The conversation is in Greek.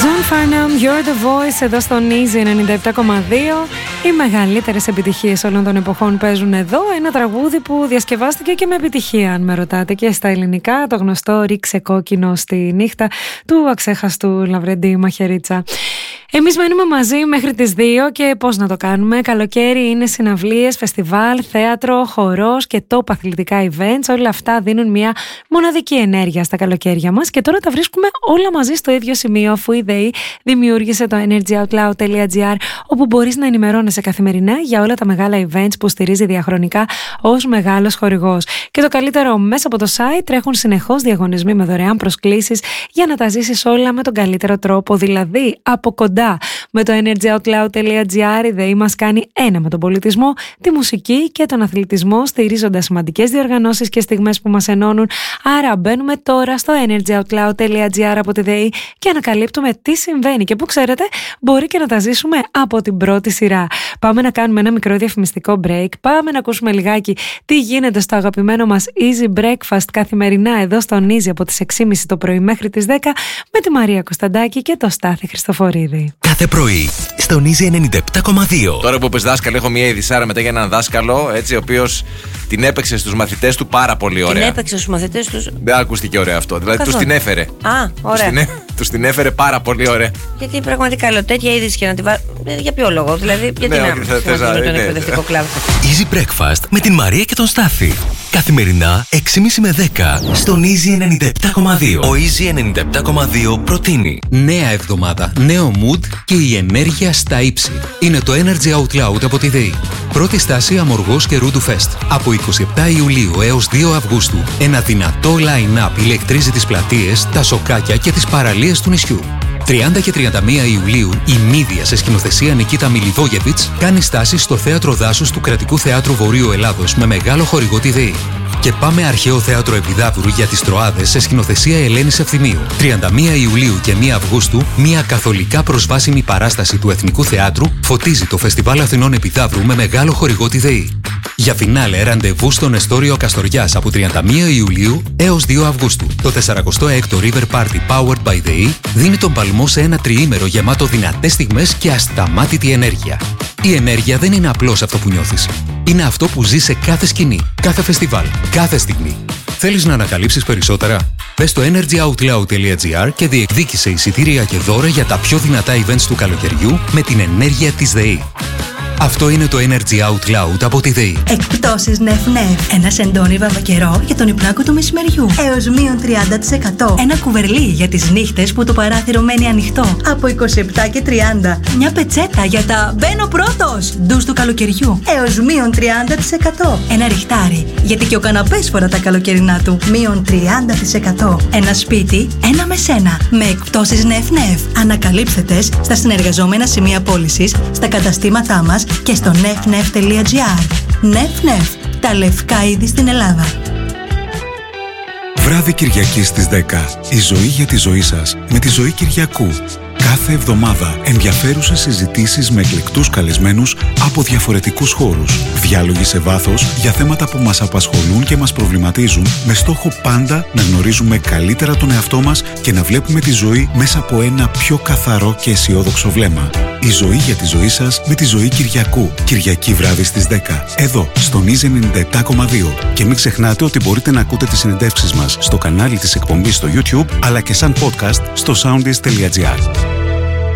John Farnham, You're the Voice, εδώ στο Easy 97,2. Οι μεγαλύτερες επιτυχίες όλων των εποχών παίζουν εδώ. Ένα τραγούδι που διασκευάστηκε και με επιτυχία, αν με ρωτάτε, και στα ελληνικά. Το γνωστό «Ρίξε κόκκινο στη νύχτα» του αξέχαστου Λαβρεντή Μαχαιρίτσα. Εμείς μένουμε μαζί μέχρι τις 2 και πώς να το κάνουμε. Καλοκαίρι είναι συναυλίες, φεστιβάλ, θέατρο, χορός και top αθλητικά events. Όλα αυτά δίνουν μια μοναδική ενέργεια στα καλοκαίρια μας και τώρα τα βρίσκουμε όλα μαζί στο ίδιο σημείο, αφού η ΔΕΗ δημιούργησε το energyoutloud.gr, όπου μπορείς να ενημερώνεσαι καθημερινά για όλα τα μεγάλα events που στηρίζει διαχρονικά ως μεγάλος χορηγός. Και το καλύτερο, μέσα από το site τρέχουν συνεχώς διαγωνισμοί με δωρεάν προσκλήσεις για να τα ζήσεις όλα με τον καλύτερο τρόπο, δηλαδή από κοντά. Με το energyoutloud.gr η ΔΕΗ μας κάνει ένα με τον πολιτισμό, τη μουσική και τον αθλητισμό, στηρίζοντας σημαντικές διοργανώσεις και στιγμές που μας ενώνουν. Άρα μπαίνουμε τώρα στο energyoutloud.gr από τη ΔΕΗ και ανακαλύπτουμε τι συμβαίνει και που, ξέρετε, μπορεί και να τα ζήσουμε από την πρώτη σειρά. Πάμε να κάνουμε ένα μικρό διαφημιστικό break, πάμε να ακούσουμε λιγάκι τι γίνεται στο αγαπημένο μας Easy Breakfast καθημερινά εδώ στον Easy από τις 6.30 το πρωί μέχρι τις 10 με τη Μαρία Κωνσταντάκη και το Στάθη Χριστοφορίδη. Κάθε πρωί στον Easy 97,2. Τώρα που πες δάσκαλο, έχω μια ειδισάρα μετά για έναν δάσκαλο, έτσι, ο οποίος την έπαιξε στους μαθητές του πάρα πολύ ωραία. Την έπαιξε στους μαθητές του. Δεν ακούστηκε ωραίο αυτό. Δηλαδή τους την έφερε. Α, ωραία. Τους την έφερε πάρα πολύ ωραία. Γιατί πραγματικά λέω τέτοια είδηση και να τη βάλω. Για ποιο λόγο, δηλαδή, γιατί να μην τον εκπαιδευτικό κλάδο. Easy Breakfast με την Μαρία και τον Στάθη. Καθημερινά 6.30 με 10 στον Easy 97,2. Ο Easy 97,2 προτείνει νέα εβδομάδα, νέο mood και η ενέργεια στα ύψη. Είναι το Energy Out Loud από τη ΔΕΗ. Πρώτη στάση Αμοργός και Ρούντου Fest. Από 27 Ιουλίου έως 2 Αυγούστου. Ένα δυνατό line-up ηλεκτρίζει τις πλατείες, τα σοκάκια και τις παραλίες του νησιού. 30 και 31 Ιουλίου η Μύδια σε σκηνοθεσία Νικίτα Μιλιδόγεβιτς κάνει στάση στο Θέατρο Δάσους του Κρατικού Θεάτρου Βορείου Ελλάδος με μεγάλο χορηγό τη ΔΕΗ. Και πάμε Αρχαίο Θέατρο Επιδαύρου για τις Τροάδες σε σκηνοθεσία Ελένης Ευθυμίου. 31 Ιουλίου και 1 Αυγούστου μια καθολικά προσβάσιμη παράσταση του Εθνικού Θεάτρου φωτίζει το Φεστιβάλ Αθηνών Επιδαύρου με μεγάλο χορηγό τη ΔΕΗ. Για φινάλε ραντεβού στον Εστόριο Καστοριάς από 31 Ιουλίου έως 2 Αυγούστου. Το 46ο River Party Powered by ΔΕΗ δίνει τον παλμό σε ένα τριήμερο γεμάτο δυνατές στιγμές και ασταμάτητη ενέργεια. Η ενέργεια δεν είναι απλώς αυτό που νιώθεις. Είναι αυτό που ζεις σε κάθε σκηνή, κάθε φεστιβάλ, κάθε στιγμή. Θέλεις να ανακαλύψεις περισσότερα? Μπες στο energyoutloud.gr και διεκδίκησε εισιτήρια και δώρα για τα πιο δυνατά events του καλοκαιριού με την ενέργεια της ΔΕΗ. Αυτό είναι το Energy Out Loud από τη ΔΕΗ. Εκπτώσεις νεφ-νεφ. Ένα σεντόνι βαμβακερό για τον υπνάκο του μεσημεριού. Έως μείον 30%. Ένα κουβερλί για τις νύχτες που το παράθυρο μένει ανοιχτό. Από 27 και 30. Μια πετσέτα για τα μπαίνω πρώτος. Ντους του καλοκαιριού. Έως μείον 30%. Ένα ριχτάρι, γιατί και ο καναπές φορά τα καλοκαιρινά του. Μείον 30%. Ένα σπίτι, ένα με σένα. Με εκπτώσεις νεφ-νεφ. Ανακαλύψτε τες στα συνεργαζόμενα σημεία πώλησης, στα καταστήματά μας και στο nefnef.gr. Nefnef, τα λευκά είδη στην Ελλάδα. Βράδυ Κυριακής στις 10. Η ζωή για τη ζωή σας με τη Ζωή Κυριακού. Κάθε εβδομάδα ενδιαφέρουσες συζητήσεις με εκλεκτούς καλεσμένους από διαφορετικούς χώρους. Διάλογοι σε βάθος για θέματα που μας απασχολούν και μας προβληματίζουν, με στόχο πάντα να γνωρίζουμε καλύτερα τον εαυτό μας και να βλέπουμε τη ζωή μέσα από ένα πιο καθαρό και αισιόδοξο βλέμμα. Η ζωή για τη ζωή σας με τη Ζωή Κυριακού. Κυριακή βράδυ στις 10. Εδώ, στον Easy 97,2. Και μην ξεχνάτε ότι μπορείτε να ακούτε τις συνεντεύξεις μας στο κανάλι της εκπομπής στο YouTube, αλλά και σαν podcast στο soundist.gr.